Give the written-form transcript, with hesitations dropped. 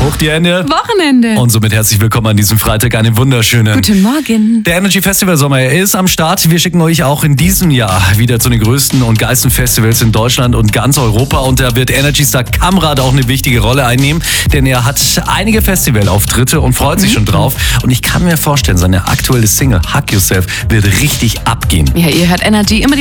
Hoch die Hände. Wochenende. Und somit herzlich willkommen an diesem Freitag. Einen wunderschönen Guten Morgen. Der Energy Festival Sommer ist am Start. Wir schicken euch auch in diesem Jahr wieder zu den größten und geilsten Festivals in Deutschland und ganz Europa. Und da wird Energy Star Kamrat auch eine wichtige Rolle einnehmen, denn er hat einige Festivalauftritte und freut sich schon drauf. Und ich kann mir vorstellen, seine aktuelle Single Hug Yourself wird richtig abgehen. Ja, ihr hört Energy immer